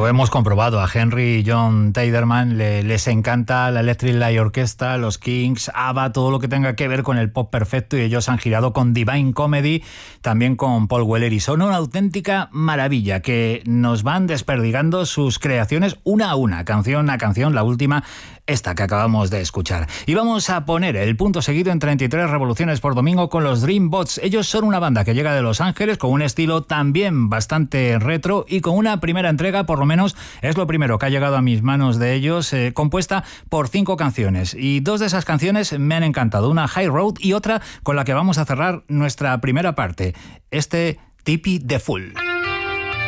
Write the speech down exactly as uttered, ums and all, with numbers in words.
hemos comprobado. A Henry y John Teiderman le, les encanta la Electric Light Orchestra, los Kings, ABBA, todo lo que tenga que ver con el pop perfecto, y ellos han girado con Divine Comedy, también con Paul Weller, y son una auténtica maravilla que nos van desperdigando sus creaciones una a una, canción a canción, la última esta que acabamos de escuchar. Y vamos a poner el punto seguido en treinta y tres revoluciones por domingo con los Dreambots. Ellos son una banda que llega de Los Ángeles con un estilo también bastante retro y con una primera entrega, por lo menos es lo primero que ha llegado a mis manos de ellos, eh, compuesta por cinco canciones. Y dos de esas canciones me han encantado, una High Road y otra con la que vamos a cerrar nuestra primera parte, este Tippy the Fool.